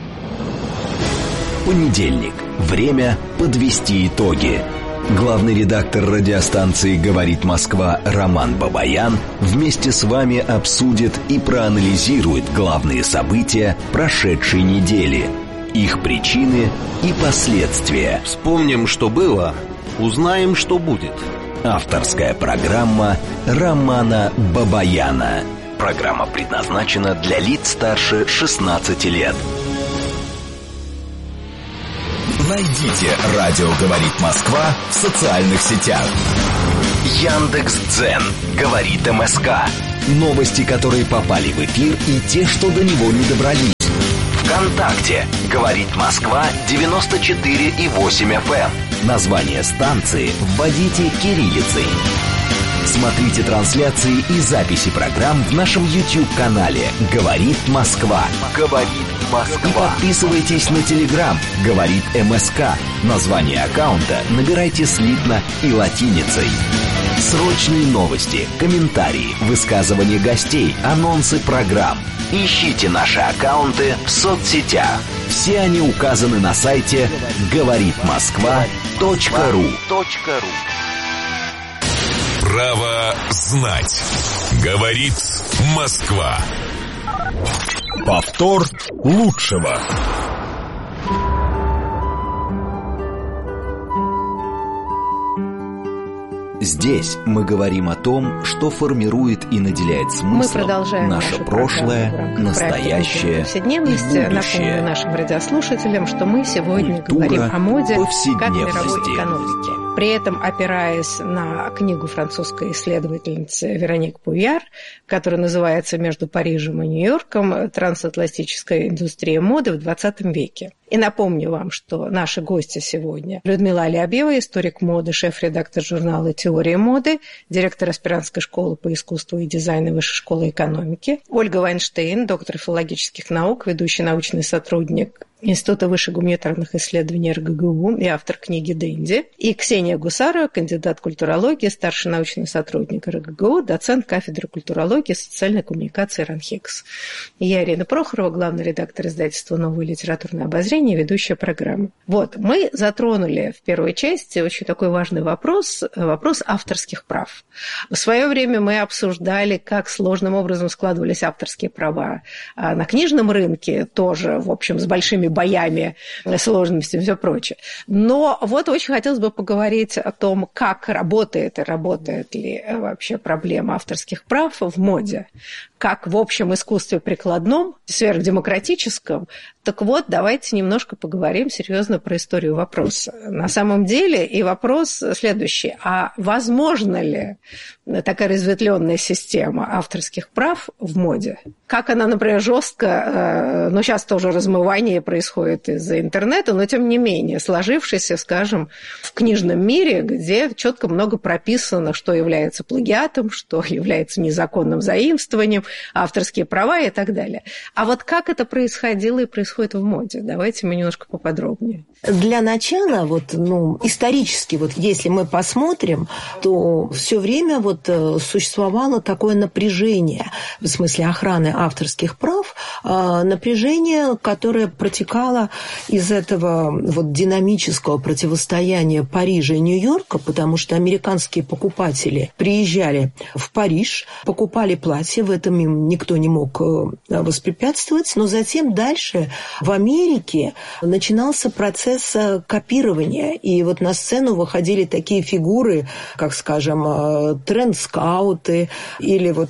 Понедельник. Время подвести итоги. Главный редактор радиостанции «Говорит Москва» Роман Бабаян вместе с вами обсудит и проанализирует главные события прошедшей недели, их причины и последствия. Вспомним, что было, узнаем, что будет. Авторская программа Романа Бабаяна. Программа предназначена для лиц старше шестнадцати лет. Найдите «Радио говорит Москва» в социальных сетях. Яндекс.Дзен говорит МСК. Новости, которые попали в эфир, и те, что до него не добрались. ВКонтакте говорит Москва девяносто четыре и восемь эф эм. Название станции вводите кириллицей. Смотрите трансляции и записи программ в нашем YouTube-канале «Говорит Москва». «Говорит Москва». И подписывайтесь на Telegram «Говорит МСК». Название аккаунта набирайте слитно и латиницей. Срочные новости, комментарии, высказывания гостей, анонсы программ. Ищите наши аккаунты в соцсетях. Все они указаны на сайте говорит москва точка ру. Право знать. Говорит Москва. Повтор лучшего. Здесь мы говорим о том, что формирует и наделяет смыслом наше прошлое, настоящее и будущее. Напомню нашим радиослушателям, что мы сегодня Культура говорим о моде как мировой повседневности. экономике. При этом, опираясь на книгу французской исследовательницы Вероник Пуяр, которая называется «Между Парижем и Нью-Йорком. Трансатлантическая индустрия моды в двадцатом веке». И напомню вам, что наши гости сегодня Людмила Алябьева, историк моды, шеф-редактор журнала «Теория моды», директор аспирантской школы по искусству и дизайну Высшей школы экономики, Ольга Вайнштейн, доктор филологических наук, ведущий научный сотрудник Института высших гуманитарных исследований эр гэ гэ у и автор книги «Дэнди», и Ксения Гусарова, кандидат культурологии, старший научный сотрудник эр гэ гэ у, доцент кафедры культурологии и социальной коммуникации РАНХИКС. И я, Ирина Прохорова, главный редактор издательства «Новое литературное обозрение», ведущая программы. Вот, мы затронули в первой части очень такой важный вопрос, вопрос авторских прав. В свое время мы обсуждали, как сложным образом складывались авторские права на книжном рынке, тоже, в общем, с большими боями, сложностями и все прочее. Но вот очень хотелось бы поговорить о том, как работает и работает ли вообще проблема авторских прав в моде. Как в общем искусстве прикладном, сверхдемократическом. Так вот, давайте немножко поговорим серьезно про историю вопроса. На самом деле и вопрос следующий. А возможно ли такая разветвленная система авторских прав в моде? Как она, например, жестко, ну сейчас тоже размывание происходит из-за интернета, но тем не менее сложившейся, скажем, в книжном мире, где четко много прописано, что является плагиатом, что является незаконным заимствованием, авторские права и так далее. А вот как это происходило и происходит в моде? Давайте мы немножко поподробнее. Для начала, вот, ну, исторически, вот, если мы посмотрим, то все время вот существовало такое напряжение, в смысле охраны авторских прав, напряжение, которое протекало из этого вот динамического противостояния Парижа и Нью-Йорка, потому что американские покупатели приезжали в Париж, покупали платья, в этом им никто не мог воспрепятствовать, но затем дальше в Америке начинался процесс копирования, и вот на сцену выходили такие фигуры, как, скажем, тренд-скауты, или вот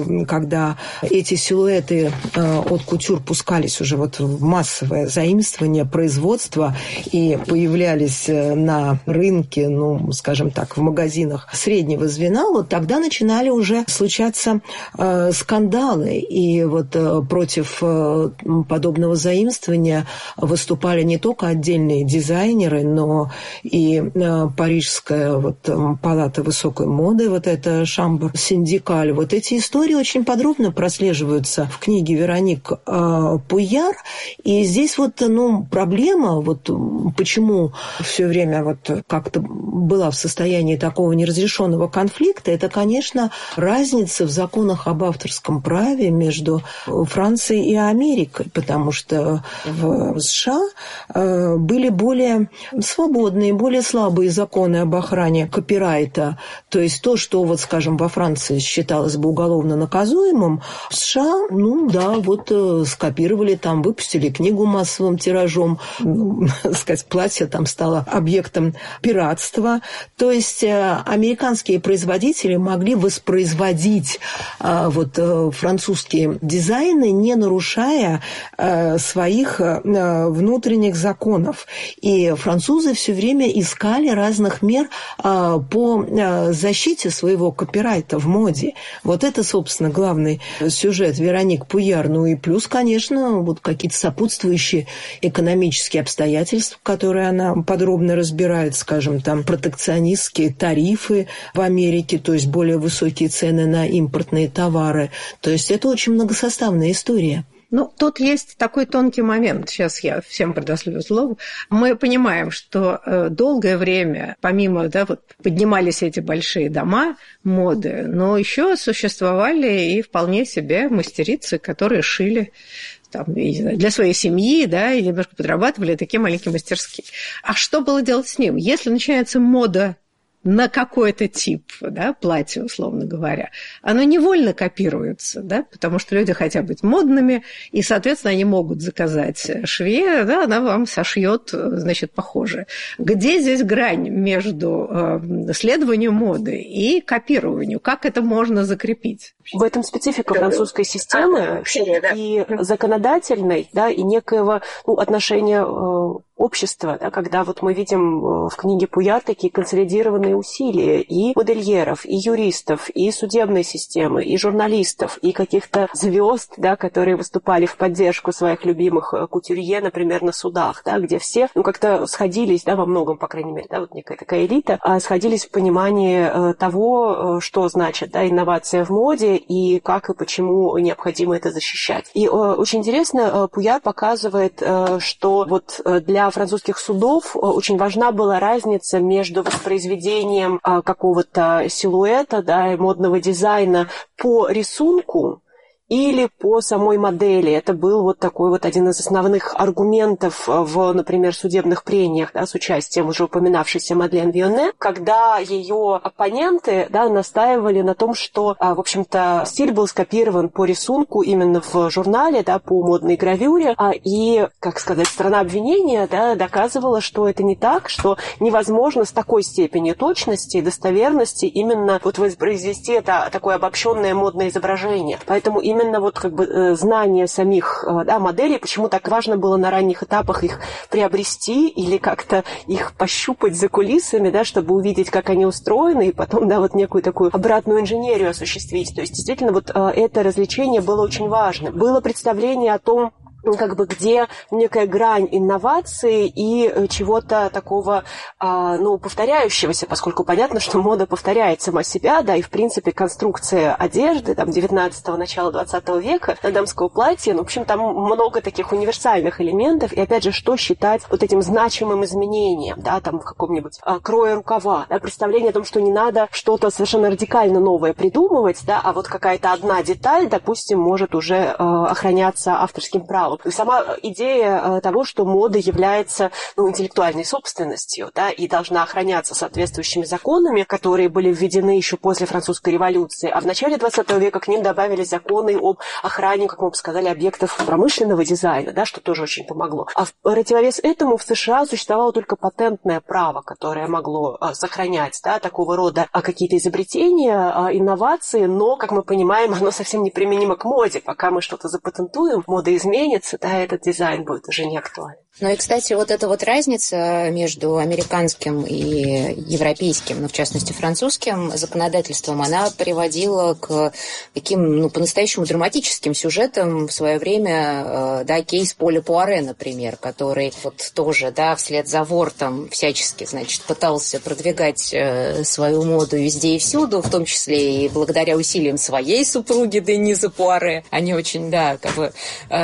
когда эти силуэты от кутюр пускались уже вот в массовое заимствование производства и появлялись на рынке, ну, скажем так, в магазинах среднего звена, вот тогда начинали уже случаться э, скандалы, и вот э, против э, подобного заимствования выступали не только отдельные дизайнеры, но и э, Парижская вот, палата высокой моды, вот эта Шамбр Синдикаль. Вот эти истории очень подробно прослеживаются в книге Вероник э, Пуяр, и здесь вот, ну, проблема, вот почему все время вот как-то была в состоянии такого неразрешенного конфликта, это, конечно, разница в законах об авторском праве между Францией и Америкой, потому что в США были более свободные, более слабые законы об охране копирайта. То есть то, что, вот, скажем, во Франции считалось бы уголовно наказуемым, в США, ну да, вот скопировали, там выпустили книгу массовым тиражом, ну, сказать, платье там стало объектом пиратства. То есть американские производители могли воспроизводить вот французские дизайны, не нарушая своих внутренних законов. И французы все время искали разных мер по защите своего копирайта в моде. Вот это, собственно, главный сюжет Вероник Пуяр. Ну и плюс, конечно, вот какие-то сопутствующие экономические обстоятельства, которые она подробно разбирает, скажем, там протекционистские тарифы в Америке, то есть более высокие цены на импортные товары. То есть это очень многосоставная история. Ну, тут есть такой тонкий момент. Сейчас я всем предоставлю слово. Мы понимаем, что долгое время, помимо, да, вот поднимались эти большие дома моды, но еще существовали и вполне себе мастерицы, которые шили там, для своей семьи, да, и немножко подрабатывали такие маленькие мастерские. А что было делать с ним? Если начинается мода на какой-то тип, да, платья, условно говоря, оно невольно копируется, да, потому что люди хотят быть модными, и, соответственно, они могут заказать швея, да, она вам сошьет, значит, похожее. Где здесь грань между э, следованием моды и копированием? Как это можно закрепить? В этом специфика французской системы и законодательной, да, и некоего, ну, отношения э, общества, да, когда вот мы видим в книге Пуяр такие консолидированные усилия и модельеров, и юристов, и судебной системы, и журналистов, и каких-то звезд, да, которые выступали в поддержку своих любимых кутюрье, например, на судах, да, где все, ну, как-то сходились, да, во многом, по крайней мере, да, вот некая такая элита, сходились в понимании того, что значит, да, инновация в моде и как и почему необходимо это защищать. И очень интересно, Пуяр показывает, что вот для французских судов очень важна была разница между воспроизведением какого-то силуэта, да, модного дизайна по рисунку или по самой модели. Это был вот такой вот один из основных аргументов в, например, судебных прениях, да, с участием уже упоминавшейся Мадлен Вионне, когда ее оппоненты, да, настаивали на том, что, в общем-то, стиль был скопирован по рисунку именно в журнале, да, по модной гравюре, и, как сказать, сторона обвинения, да, доказывала, что это не так, что невозможно с такой степенью точности и достоверности именно вот воспроизвести это такое обобщенное модное изображение. Поэтому именно Именно вот как бы знание самих, да, моделей, почему так важно было на ранних этапах их приобрести или как-то их пощупать за кулисами, да, чтобы увидеть, как они устроены, и потом, да, вот некую такую обратную инженерию осуществить. То есть, действительно, вот это развлечение было очень важно. Было представление о том, как бы где некая грань инновации и чего-то такого, ну, повторяющегося, поскольку понятно, что мода повторяет сама себя, да, и, в принципе, конструкция одежды, там, девятнадцатого, начала двадцатого века, дамского платья, ну, в общем, там много таких универсальных элементов, и, опять же, что считать вот этим значимым изменением, да, там, в каком-нибудь а, крое рукава, да, представление о том, что не надо что-то совершенно радикально новое придумывать, да, а вот какая-то одна деталь, допустим, может уже а, охраняться авторским правом. И сама идея того, что мода является, ну, интеллектуальной собственностью, да, и должна охраняться соответствующими законами, которые были введены еще после французской революции, а в начале двадцатого века к ним добавили законы об охране, как мы бы сказали, объектов промышленного дизайна, да, что тоже очень помогло. А в противовес этому в США существовало только патентное право, которое могло сохранять, да, такого рода какие-то изобретения, инновации, но, как мы понимаем, оно совсем не применимо к моде. Пока мы что-то запатентуем, мода изменится, да, этот дизайн будет уже не актуален. Ну и, кстати, вот эта вот разница между американским и европейским, ну, в частности, французским законодательством, она приводила к таким, ну, по-настоящему драматическим сюжетам в свое время, да, кейс Поля Пуаре, например, который вот тоже, да, вслед за Вортом всячески, значит, пытался продвигать свою моду везде и всюду, в том числе и благодаря усилиям своей супруги Денизы Пуаре. Они очень, да, как бы,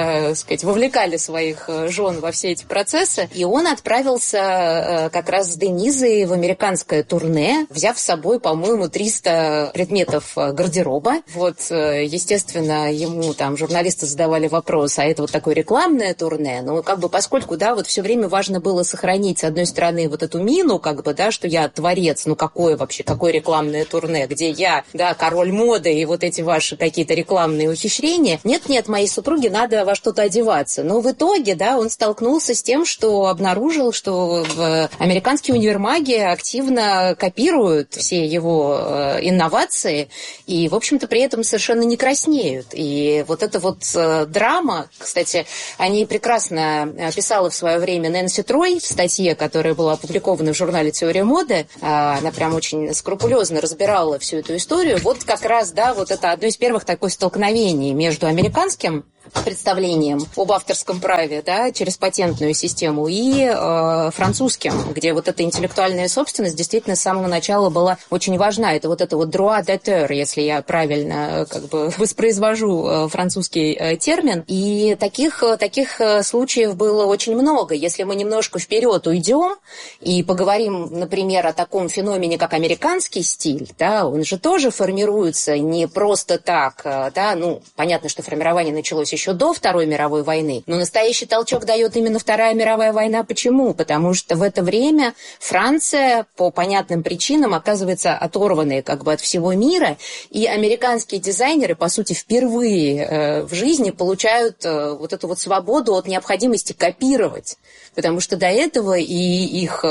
сказать, вовлекали своих жен во все эти процессы. И он отправился как раз с Денизой в американское турне, взяв с собой, по-моему, триста предметов гардероба. Вот, естественно, ему там журналисты задавали вопрос, а это вот такое рекламное турне? Ну, как бы, поскольку, да, вот все время важно было сохранить, с одной стороны, вот эту мину, как бы, да, что я творец, ну, какое вообще, какое рекламное турне, где я, да, король моды и вот эти ваши какие-то рекламные ухищрения. Нет-нет, моей супруге надо во что-то одеваться. Но в итоге, да, он столкнулся с тем, что обнаружил, что в американские универмаги активно копируют все его инновации и, в общем-то, при этом совершенно не краснеют. И вот эта вот драма, кстати, о ней прекрасно писала в свое время Нэнси Трой в статье, которая была опубликована в журнале «Теория моды». Она прям очень скрупулезно разбирала всю эту историю. Вот как раз, да, вот это одно из первых таких столкновений между американским представлением об авторском праве, да, через патентную систему, и э, французским, где вот эта интеллектуальная собственность действительно с самого начала была очень важна. Это вот это вот droit d'auteur, если я правильно как бы воспроизвожу э, французский э, термин. И таких, таких случаев было очень много. Если мы немножко вперед уйдем и поговорим, например, о таком феномене, как американский стиль, да, он же тоже формируется не просто так, да, ну, понятно, что формирование началось еще до Второй мировой войны, но настоящий толчок дает именно Вторая мировая война. Почему? Потому что в это время Франция по понятным причинам оказывается оторванной как бы от всего мира, и американские дизайнеры, по сути, впервые э, в жизни получают э, вот эту вот свободу от необходимости копировать, потому что до этого и их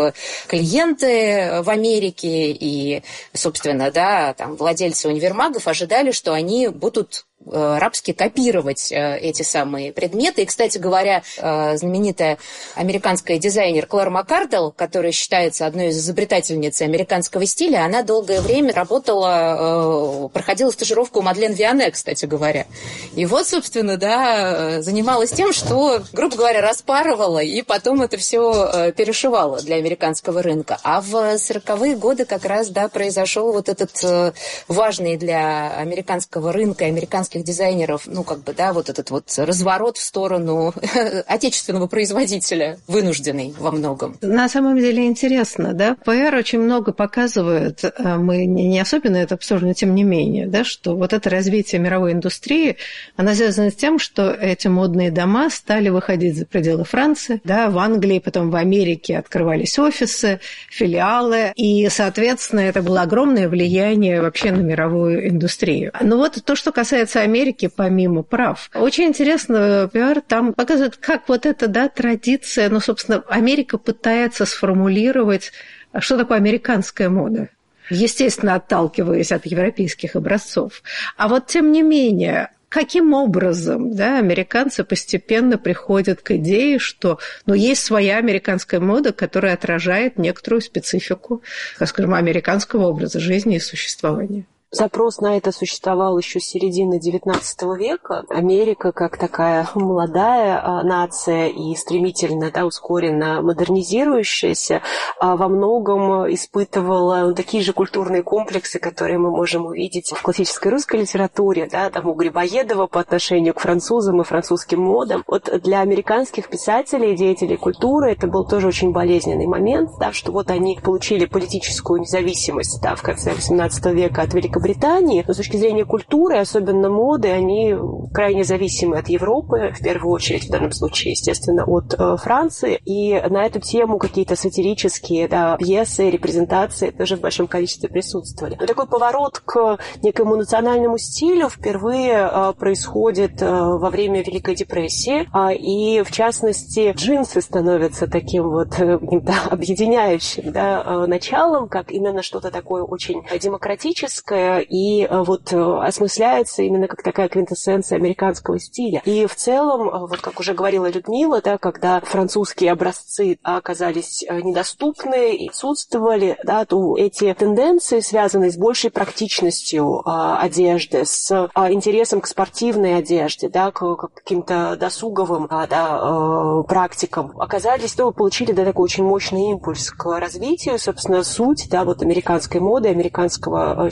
клиенты в Америке, и, собственно, да, там, владельцы универмагов ожидали, что они будут рабски копировать эти самые предметы. И, кстати говоря, знаменитая американская дизайнер Клэр Маккардл, которая считается одной из изобретательниц американского стиля, она долгое время работала, проходила стажировку у Мадлен Вионе, кстати говоря. И вот, собственно, да, занималась тем, что, грубо говоря, распарывала и потом это все перешивала для американского рынка. А в сороковые годы как раз, да, произошел вот этот важный для американского рынка, американских дизайнеров, ну, как бы, да, вот этот вот разворот в сторону отечественного производителя, вынужденный во многом. На самом деле интересно, да, ПР очень много показывает, мы не особенно это обсуждаем, но тем не менее, да, что вот это развитие мировой индустрии, оно связано с тем, что эти модные дома стали выходить за пределы Франции, да, в Англии, потом в Америке открывались офисы, филиалы, и, соответственно, это было огромное влияние вообще на мировую индустрию. Но вот то, что касается Америки, помимо прав. Очень интересно, пиар там показывает, как вот эта, да, традиция, ну, собственно, Америка пытается сформулировать, что такое американская мода, естественно, отталкиваясь от европейских образцов. А вот, тем не менее, каким образом, да, американцы постепенно приходят к идее, что, ну, есть своя американская мода, которая отражает некоторую специфику, так скажем, американского образа жизни и существования? Запрос на это существовал еще с середины девятнадцатого века. Америка, как такая молодая нация и стремительно, да, ускоренно модернизирующаяся, во многом испытывала такие же культурные комплексы, которые мы можем увидеть в классической русской литературе, да, там у Грибоедова по отношению к французам и французским модам. Вот для американских писателей и деятелей культуры это был тоже очень болезненный момент, да, что вот они получили политическую независимость, да, в конце восемнадцатого века от Великобритании, Британии, но с точки зрения культуры, особенно моды, они крайне зависимы от Европы, в первую очередь, в данном случае, естественно, от э, Франции. И на эту тему какие-то сатирические, да, пьесы, репрезентации тоже в большом количестве присутствовали. Но такой поворот к некому национальному стилю впервые э, происходит э, во время Великой депрессии. Э, и, в частности, джинсы становятся таким вот э, каким-то объединяющим, да, э, началом, как именно что-то такое очень демократическое, и вот осмысляется именно как такая квинтэссенция американского стиля. И в целом, вот как уже говорила Людмила, да, когда французские образцы оказались недоступны и отсутствовали, да, то эти тенденции, связанные с большей практичностью а, одежды, с а, интересом к спортивной одежде, да, к, к каким-то досуговым а, да, а, практикам, оказались, ну, получили, да, такой очень мощный импульс к развитию. Собственно, суть, да, вот американской моды, американского а, стиля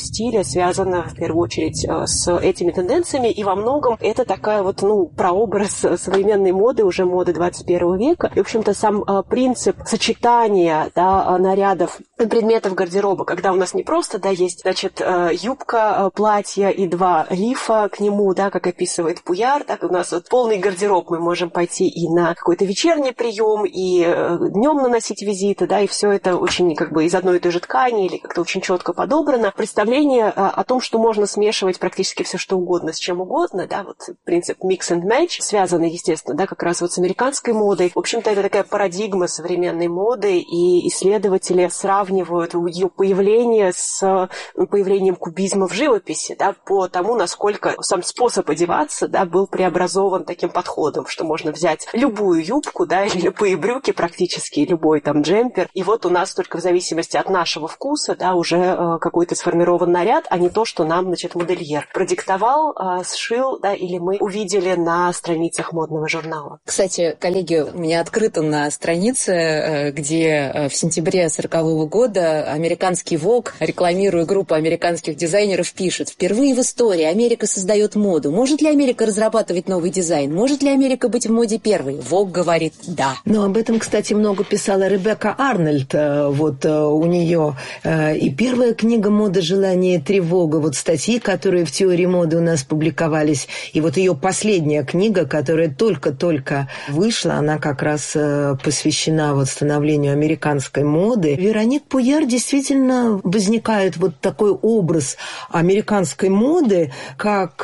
связано в первую очередь с этими тенденциями, и во многом это такая вот, ну, прообраз современной моды, уже моды двадцать первого века. И, в общем-то, сам принцип сочетания, да, нарядов и предметов гардероба, когда у нас не просто, да, есть, значит, юбка, платье и два лифа к нему, да, как описывает Пуяр, так у нас вот полный гардероб, мы можем пойти и на какой-то вечерний прием, и днем наносить визиты, да, и все это очень как бы из одной и той же ткани или как-то очень четко подобрано. Представление о том, что можно смешивать практически все что угодно с чем угодно, да, вот принцип mix and match, связанный, естественно, да, как раз вот с американской модой. В общем-то, это такая парадигма современной моды, и исследователи сравнивают ее появление с появлением кубизма в живописи, да, по тому, насколько сам способ одеваться, да, был преобразован таким подходом, что можно взять любую юбку, да, или любые брюки, практически любой там джемпер, и вот у нас только в зависимости от нашего вкуса, да, уже э, какой-то сформирован наряд, а не то, что нам, значит, модельер продиктовал, э, сшил, да, или мы увидели на страницах модного журнала. Кстати, коллеги, у меня открыто на странице, где в сентябре сорокового года американский Vogue, рекламируя группу американских дизайнеров, пишет: впервые в истории Америка создает моду. Может ли Америка разрабатывать новый дизайн? Может ли Америка быть в моде первой? Vogue говорит да. Но об этом, кстати, много писала Ребекка Арнольд. Вот у нее и первая книга «Мода, желание, тревога», вот статьи, которые в теории моды у нас публиковались, и вот ее последняя книга, которая только-только вышла, она как раз посвящена вот становлению американской моды. Вероник Пуяр действительно возникает вот такой образ американской моды как,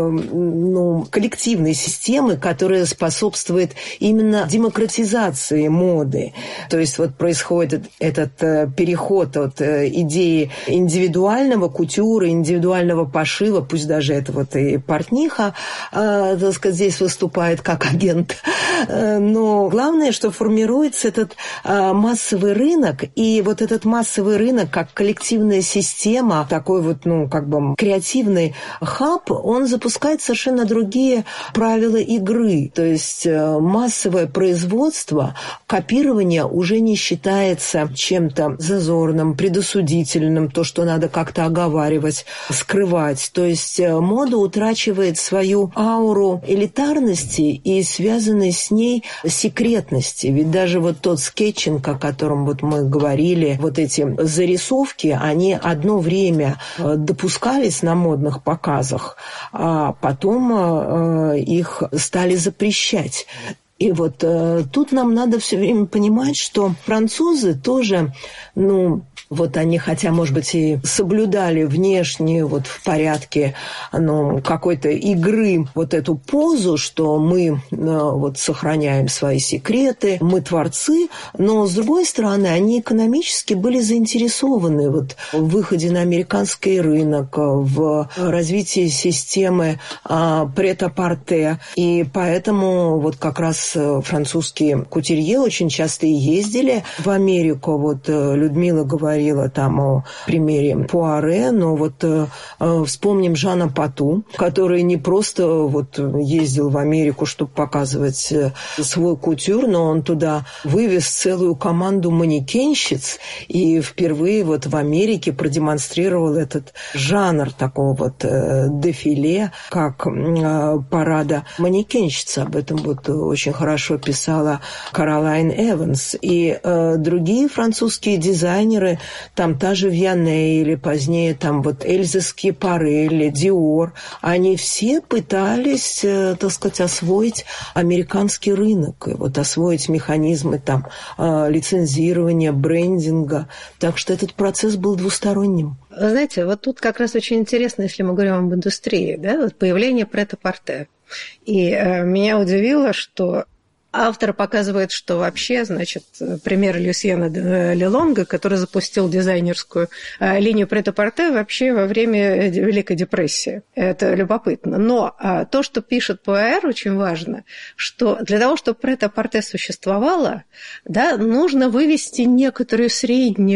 ну, коллективной системы, которая способствует именно демократизации моды. То есть вот происходит этот переход от идеи индивидуального кутюра, индивидуального пошива, пусть даже это вот и портниха, так сказать, здесь выступает как агент. Но главное, что формируется этот массовый рынок, и вот этот массовый рынок как коллективная система, такой вот, ну, как бы креативный хаб, он запускает совершенно другие правила игры. То есть массовое производство, копирование уже не считается чем-то зазорным, предосудительным, то, что надо как-то оговаривать, скрывать. То есть мода утрачивает свою ауру элитарности и связанной с ней секретности. Ведь даже вот тот скетчинг, о котором вот мы говорили, вот эти зарисовки, они одно время допускались на модных показах, а потом их стали запрещать. И вот э, тут нам надо все время понимать, что французы тоже, ну, вот они, хотя, может быть, и соблюдали внешне вот в порядке, ну, какой-то игры вот эту позу, что мы э, вот сохраняем свои секреты, мы творцы, но, с другой стороны, они экономически были заинтересованы вот в выходе на американский рынок, в развитии системы э, прет-а-порте, и поэтому вот как раз французские кутюрье очень часто и ездили в Америку. Вот Людмила говорила там о примере Пуаре, но вот э, вспомним Жана Пату, который не просто вот ездил в Америку, чтобы показывать свой кутюр, но он туда вывез целую команду манекенщиц и впервые вот в Америке продемонстрировал этот жанр такого вот э, дефиле, как э, парада манекенщиц. Об этом вот очень хорошо писала Каролайн Эванс. И э, другие французские дизайнеры, там та же Вианне или позднее там вот Эльза Скьяпарелли, Диор, они все пытались, э, так сказать, освоить американский рынок, и вот освоить механизмы там э, лицензирования, брендинга. Так что этот процесс был двусторонним. Вы знаете, вот тут как раз очень интересно, если мы говорим об индустрии, да, вот появление прет-а-порте. И э, меня удивило, что автор показывает, что вообще, значит, пример Люсьена Лелонга, который запустил дизайнерскую э, линию прет-а-порте вообще во время Великой депрессии. Это любопытно. Но э, то, что пишет Пуэр, очень важно, что для того, чтобы прет-а-порте существовало, да, нужно вывести некоторую среднюю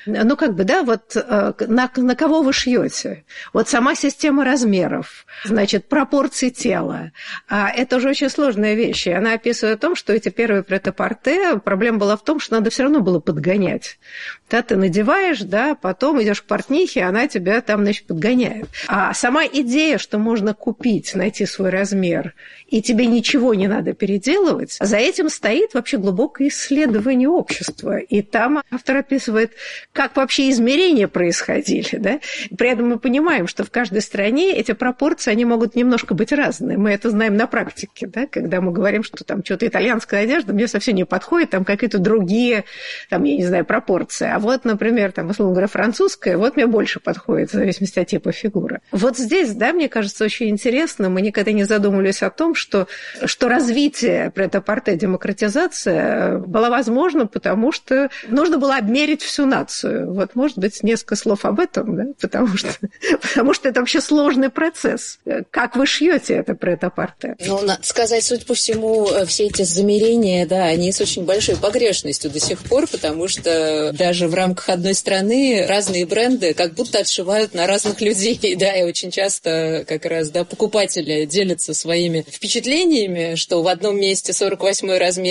Ну, как бы, да, вот на, на кого вы шьете? Вот сама система размеров, значит, пропорции тела. А это уже очень сложная вещь. И она описывает о том, что эти первые прет-а-порте, проблема была в том, что надо все равно было подгонять. Да, ты надеваешь, да, потом идешь к портнихе, она тебя там, значит, подгоняет. А сама идея, что можно купить, найти свой размер, и тебе ничего не надо переделывать, за этим стоит вообще глубокое исследование общества. И там автор описывает, как вообще измерения происходили. Да? При этом мы понимаем, что в каждой стране эти пропорции, они могут немножко быть разные. Мы это знаем на практике, да? Когда мы говорим, что там что-то итальянская одежда мне совсем не подходит, там какие-то другие, там, я не знаю, пропорции. А вот, например, там, условно говоря, французская, вот мне больше подходит, в зависимости от типа фигуры. Вот здесь, да, мне кажется, очень интересно, мы никогда не задумывались о том, что, что развитие прет-а-порте, демократизация была возможна, потому что нужно было обмерить всю нацию. Вот, может быть, несколько слов об этом, да, потому что, потому что это вообще сложный процесс. Как вы шьете это прет-а-порте? Ну, надо сказать, судя по всему, все эти замерения, да, они с очень большой погрешностью до сих пор, потому что даже в рамках одной страны разные бренды как будто отшивают на разных людей, да, и очень часто как раз, да, покупатели делятся своими впечатлениями, что в одном месте сорок восьмой размер